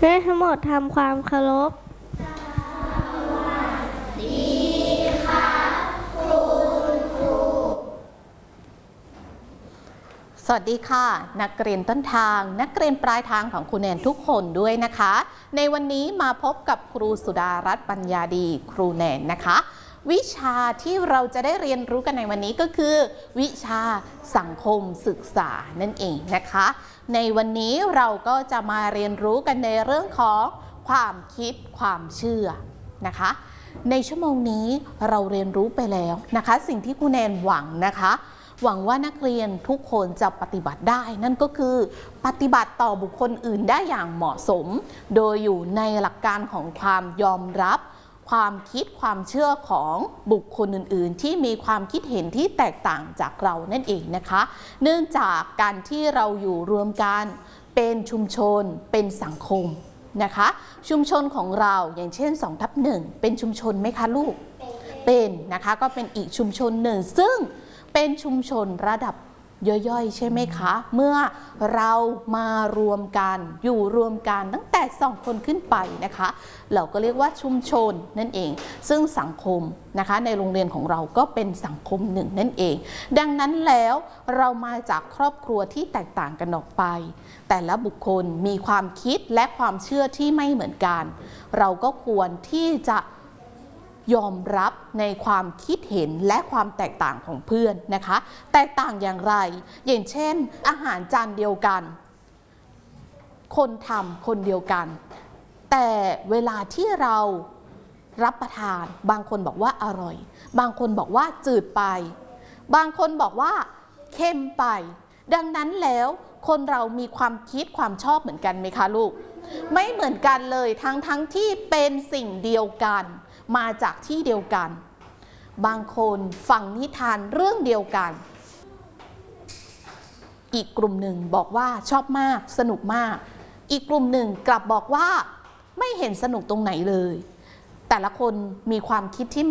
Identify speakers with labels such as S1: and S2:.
S1: ให้ทั้งหมดทำความเคารพ
S2: สวัสดีค่ะนักเรียนต้นทางนักเรียนปลายทางของครูแนนทุกคนด้วยนะคะในวันนี้มาพบกับครูสุดารัตน์ปัญญาดีครูแนนนะคะวิชาที่เราจะได้เรียนรู้กันในวันนี้ก็คือวิชาสังคมศึกษานั่นเองนะคะในวันนี้เราก็จะมาเรียนรู้กันในเรื่องของความคิดความเชื่อนะคะในชั่วโมงนี้เราเรียนรู้ไปแล้วนะคะสิ่งที่ครูแนนหวังนะคะหวังว่านักเรียนทุกคนจะปฏิบัติได้นั่นก็คือปฏิบัติต่อบุคคลอื่นได้อย่างเหมาะสมโดยอยู่ในหลักการของความยอมรับความคิดความเชื่อของบุคคลอื่นๆที่มีความคิดเห็นที่แตกต่างจากเรานั่นเองนะคะเนื่องจากการที่เราอยู่รวมกันเป็นชุมชนเป็นสังคมนะคะชุมชนของเราอย่างเช่น2/1เป็นชุมชนไหมคะลูกเป็นนะคะก็เป็นอีกชุมชนหนึ่งซึ่งเป็นชุมชนระดับย่อยๆใช่ไหมคะเมื่อเรามารวมกันอยู่รวมกันตั้งแต่2 คนขึ้นไปนะคะเราก็เรียกว่าชุมชนนั่นเองซึ่งสังคมนะคะในโรงเรียนของเราก็เป็นสังคมหนึ่งนั่นเองดังนั้นแล้วเรามาจากครอบครัวที่แตกต่างกันออกไปแต่ละบุคคลมีความคิดและความเชื่อที่ไม่เหมือนกันเราก็ควรที่จะยอมรับในความคิดเห็นและความแตกต่างของเพื่อนนะคะแตกต่างอย่างไรอย่างเช่นอาหารจานเดียวกันคนทำคนเดียวกันแต่เวลาที่เรารับประทานบางคนบอกว่าอร่อยบางคนบอกว่าจืดไปบางคนบอกว่าเค็มไปดังนั้นแล้วคนเรามีความคิดความชอบเหมือนกันไหมคะลูกไม่เหมือนกันเลยทั้งที่เป็นสิ่งเดียวกันมาจากที่เดียวกันบางคนฟังนิทานเรื่องเดียวกันอีกกลุ่มหนึ่งบอกว่าชอบมากสนุกมากอีกกลุ่มหนึ่งกลับบอกว่าไม่เห็นสนุกตรงไหนเลยแต่ละคนมีความคิดที่